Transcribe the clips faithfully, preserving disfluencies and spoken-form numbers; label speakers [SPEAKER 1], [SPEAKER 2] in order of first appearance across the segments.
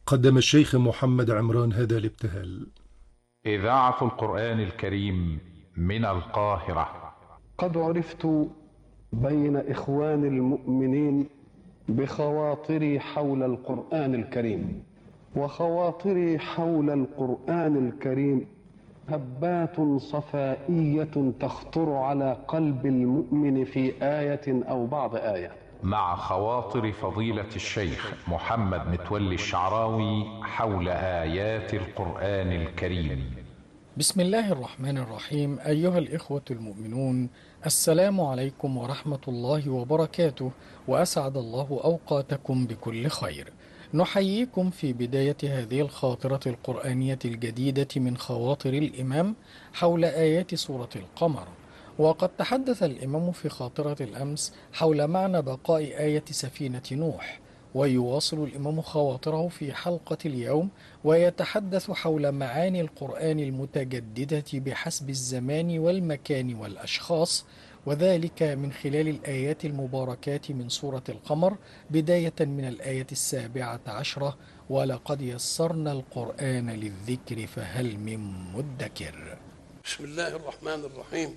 [SPEAKER 1] قدم الشيخ محمد عمران هذا الابتهال.
[SPEAKER 2] إذاعة القرآن الكريم من القاهرة.
[SPEAKER 3] قد عرفت بين إخوان المؤمنين بخواطري حول القرآن الكريم، وخواطري حول القرآن الكريم هبات صفائية تخطر على قلب المؤمن في آية أو بعض آية.
[SPEAKER 2] مع خواطر فضيلة الشيخ محمد متولي الشعراوي حول آيات القرآن الكريم.
[SPEAKER 4] بسم الله الرحمن الرحيم. أيها الإخوة المؤمنون، السلام عليكم ورحمة الله وبركاته، وأسعد الله أوقاتكم بكل خير. نحييكم في بداية هذه الخاطرة القرآنية الجديدة من خواطر الإمام حول آيات سورة القمر. وقد تحدث الإمام في خاطرة الأمس حول معنى بقاء آية سفينة نوح، ويواصل الإمام خواطره في حلقة اليوم ويتحدث حول معاني القرآن المتجددة بحسب الزمان والمكان والأشخاص، وذلك من خلال الآيات المباركات من سورة القمر، بداية من الآية السابعة عشرة: ولقد يسرنا القرآن للذكر فهل من مدكر.
[SPEAKER 5] بسم الله الرحمن الرحيم.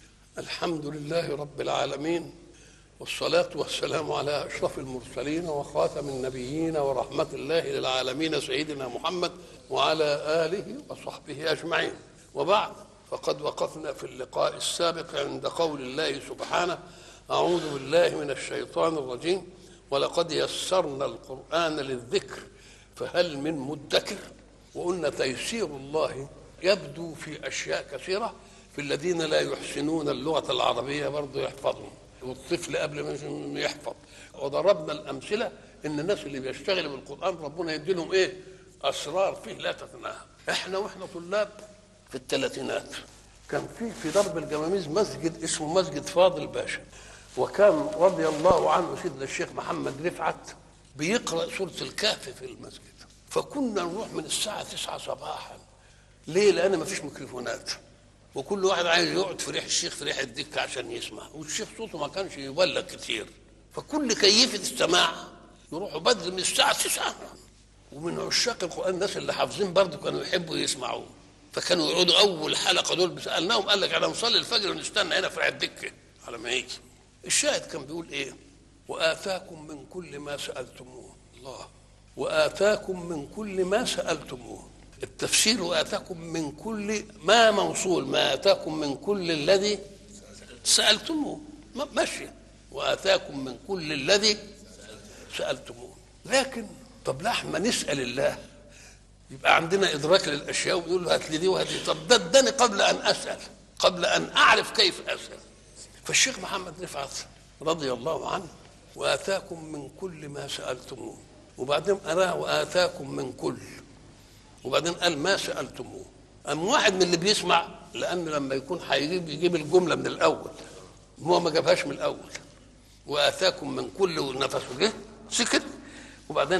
[SPEAKER 5] الحمد لله رب العالمين، والصلاة والسلام على أشرف المرسلين وخاتم النبيين ورحمة الله للعالمين سيدنا محمد وعلى آله وصحبه أجمعين، وبعد، فقد وقفنا في اللقاء السابق عند قول الله سبحانه: أعوذ بالله من الشيطان الرجيم، ولقد يسرنا القرآن للذكر فهل من مدكر. وقلنا تيسير الله يبدو في أشياء كثيرة، في الذين لا يحسنون اللغة العربية برضو يحفظون، والطفل قبل ما يحفظ. وضربنا الأمثلة إن الناس اللي بيشتغلوا بالقرآن ربنا يديلهم إيه؟ أسرار فيه لا تتناهى. إحنا وإحنا طلاب في الثلاثينات كان في في درب الجماميز مسجد اسمه مسجد فاضل باشا، وكان رضي الله عنه سيدنا الشيخ محمد رفعت بيقرأ سورة الكهف في المسجد، فكنا نروح من الساعة تسعة صباحا. ليه؟ لأن ما فيش ميكروفونات، وكل واحد عايز يقعد في ريح الشيخ في ريح الدكة عشان يسمع، والشيخ صوته ما كانش يبلغ كتير، فكل كيفة السماع يروحوا بدري من الساعة تسعة. ومن عشاق القرآن الناس اللي حافظين برضه كانوا يحبوا يسمعوه، فكانوا يقعدوا أول حلقة دول سألناهم قال لك أنا نصلي الفجر ونستنى هنا في ريح الدكة على ما يجي. الشاهد كان بيقول إيه؟ وآتاكم من كل ما سألتموه. الله، وآتاكم من كل ما سألتموه. التفسير وآتاكم من كل ما موصول، ما آتاكم من كل الذي سألتموه ماشي، وآتاكم من كل الذي سألتموه. لكن طب لحما نسأل الله يبقى عندنا إدراك للأشياء ونقول له هات لي دي وهات لي، طب ده اداني قبل أن أسأل، قبل أن أعرف كيف أسأل. فالشيخ محمد رفعت رضي الله عنه وآتاكم من كل ما سألتموه، وبعدين أراه وآتاكم من كل، وبعدين قال ما سألتموه. أم واحد من اللي بيسمع، لأنه لما يكون هيجيب يجيب الجملة من الأول، هو ما جابهاش من الأول. وآتاكم من كل، ونفسه جه سكت، وبعدين